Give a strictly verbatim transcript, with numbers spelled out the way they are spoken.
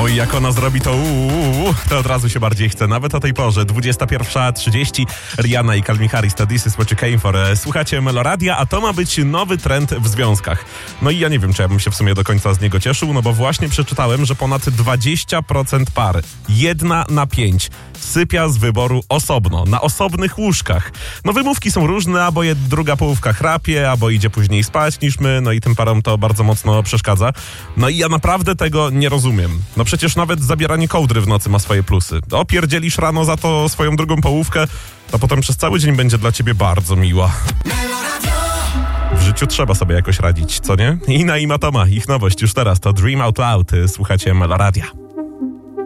Oj, jak ona zrobi to uuu, to od razu się bardziej chce. Nawet o tej porze, dwudziesta pierwsza trzydzieści, Rihanna i Calvin Harris, to This is what you came for. Słuchacie Meloradia, a to ma być nowy trend w związkach. No i ja nie wiem, czy ja bym się w sumie do końca z niego cieszył, no bo właśnie przeczytałem, że ponad dwadzieścia procent par, jedna na pięć, sypia z wyboru osobno, na osobnych łóżkach. No wymówki są różne, albo je druga połówka chrapie, albo idzie później spać niż my, no i tym parom to bardzo mocno przeszkadza. No i ja naprawdę tego nie rozumiem. No przecież nawet zabieranie kołdry w nocy ma swoje plusy. Opierdzielisz rano za to swoją drugą połówkę, to potem przez cały dzień będzie dla ciebie bardzo miła. W życiu trzeba sobie jakoś radzić, co nie? Ina i Matoma, ich nowość już teraz to Dream Out Loud. Słuchacie Meloradia.